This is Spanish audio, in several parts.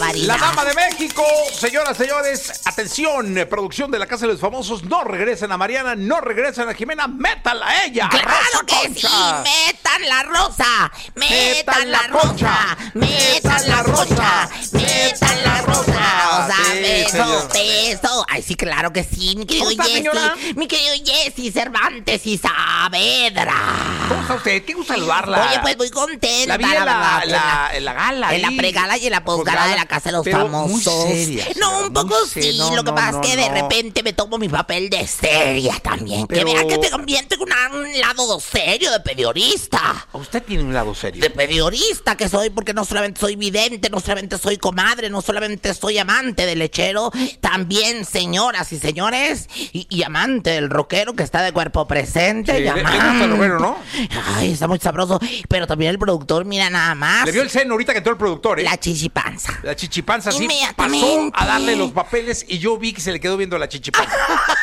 barbaridad. La dama de México, señoras, señores, atención, producción de La Casa de los Famosos, no regresen a Mariana, no regresen a Jimena, métanla a ella. ¡Claro Rosa que Concha. sí! ¡Metan la rosa! ¡Metan la rosa! ¡Metan la rosa! ¡Metan la rosa! O sea, Sí, beso, señor. beso. Ay, sí, claro que sí, mi querido ¿Cómo está, señora? Jessy. Mi querido Jessy Cervantes y Saavedra. ¿Cómo está usted? Qué gusto saludarla. Oye, pues muy contenta. La vi en verdad, la gala. en la ahí. pregala y en la posgala de La Casa de los Pero Famosos. muy seria, No, señora, un poco muy sí. seria. No, Lo que no, pasa no, es que de no. repente me tomo mi papel de seria también. Pero- Que vea que también tengo un lado serio de periodista. Usted tiene un lado serio. De periodista que soy, porque no solamente soy vidente, no solamente soy comadre, no solamente soy amante del lechero, también señoras y señores, y amante del rockero que está de cuerpo presente. Sí, y le gusta amante. el rockero, ¿no? Ay, está muy sabroso. Pero también el productor, mira nada más. Le vio el seno ahorita que entró el productor, ¿eh? La chichipanza. La chichipanza sí pasó Inmediatamente. a darle los papeles y yo vi que se le quedó viendo la chichipanza.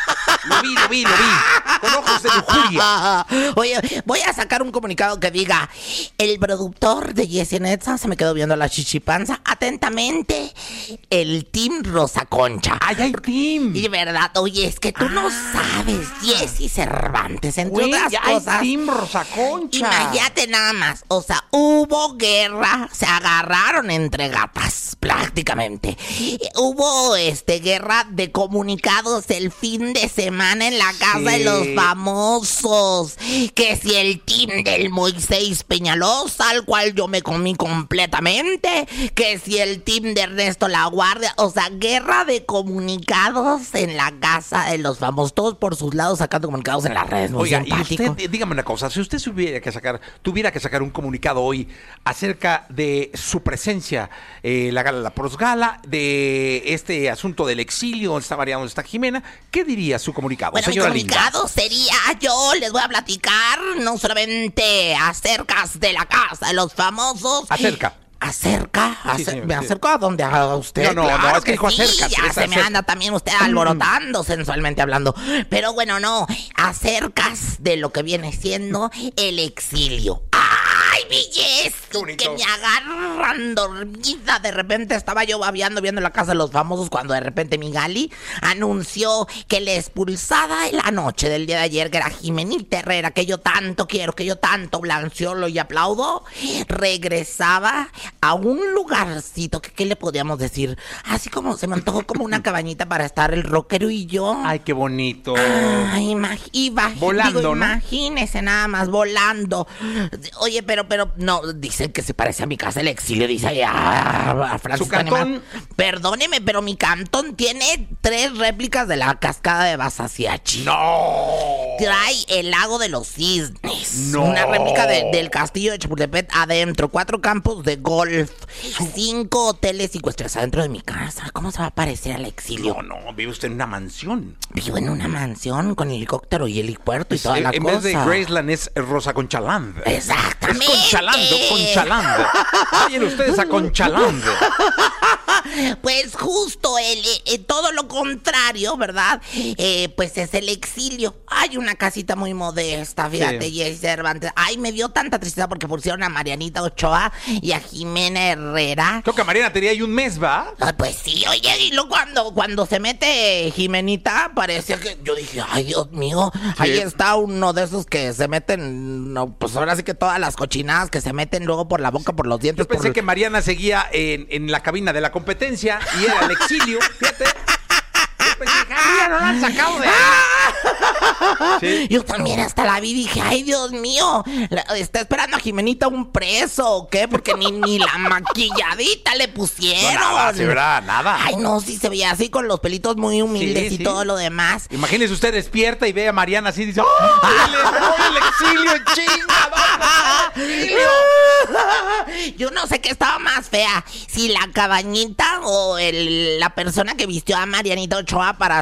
Lo vi. Con ojos de lujuria. Oye, voy a sacar un comunicado que diga: el productor de Jessy Netza se me quedó viendo la chichipanza. Atentamente, el Team Rosa Concha. ¡Ay, hay team! Y de verdad, oye, es que tú no sabes, Jessy Cervantes, entre Güey, otras ya hay cosas. team Rosa Concha. Imagínate nada más, o sea, hubo guerra, se agarraron entre gatas, prácticamente. Hubo guerra de comunicados el fin de semana en la casa de los famosos. Que si el team del Moisés Peñalosa, al cual yo me comí completamente, que si el team de Ernesto La Guardia, o sea, guerra de comunicados en la casa de los famosos, todos por sus lados sacando comunicados en las redes. Muy Oiga, y simpático. usted, dígame una cosa, si usted tuviera que sacar un comunicado hoy acerca de su presencia, la gala, la prosgala, de este asunto del exilio, donde está Mariana, donde está Jimena, ¿qué diría su comunicado, Bueno, mi señora linda? comunicado sería, yo les voy a platicar no solamente acerca de la casa de los famosos. Acerca. Sí, señor, ¿Me sí. acerco a donde a usted? No, es que dijo sí, acerca, ya es se me acerca. anda también usted alborotando sensualmente hablando. Pero bueno, no, acercas de lo que viene siendo el exilio. ¡Ay, mi Jessy! Qué bonito. Que me agarran dormida. De repente estaba yo babeando viendo La Casa de los Famosos cuando de repente mi Gali anunció que la expulsada de la noche del día de ayer, que era Jimenita Herrera, que yo tanto quiero, que yo tanto blanciolo y aplaudo, regresaba a un lugarcito que, ¿qué le podíamos decir? Así como se me antojó como una cabañita para estar el rockero y yo. Ay, qué bonito. Ay, Volando, ¿no? imagínese nada más, volando. Oye, pero no, dicen que se parece a mi casa el exilio, dice a Francisco ¿Su cantón? Animal. Perdóneme, pero mi cantón tiene 3 réplicas de la cascada de Basasiachi. ¡No! Trae el lago de los cisnes. No. Una réplica del castillo de Chapultepec adentro. 4 campos de golf. 5 hoteles 5 estrellas adentro de mi casa. ¿Cómo se va a parecer al exilio? No, vive usted en una mansión. Vivo en una mansión con helicóptero y helipuerto y toda la En cosa. vez de Graceland es Rosa Conchaland. Exactamente. Es Conchaland. Vayan ustedes a Conchaland. Pues justo todo lo contrario, ¿verdad? Pues es el exilio. Hay una casita muy modesta, fíjate, Sí. Jessy Cervantes. Ay, me dio tanta tristeza porque pusieron a Marianita Ochoa y a Jimena Herrera. Creo que Mariana tenía ahí un mes, ¿va? Ay, pues sí, oye, y luego cuando se mete Jimenita, parecía que yo dije, ay, Dios mío, ahí está uno de esos que se meten, no, pues ahora sí que todas las cochinadas que se meten luego por la boca, por los dientes. Yo pensé por... que Mariana seguía en la cabina de la competencia y era el exilio, fíjate. Yo pensé, no la han sacado de ahí. Sí. Yo también hasta la vi y dije, ay, Dios mío, ¿está esperando a Jimenita un preso o qué? Porque ni la maquilladita le pusieron. No, nada, sí, ¿verdad? Nada. Ay, no, sí se veía así con los pelitos muy humildes Sí, y sí. todo lo demás. Imagínese usted despierta y ve a Mariana así y dice, ¡ay, le voy el exilio, chinga! ¡Vamos al exilio! Yo no sé qué estaba más fea, si la cabañita o la persona que vistió a Marianita Ochoa para